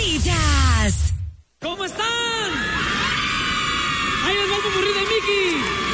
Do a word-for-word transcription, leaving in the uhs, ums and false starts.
favoritas. ¿Cómo están? Ahí les va el popurrí de Mickey.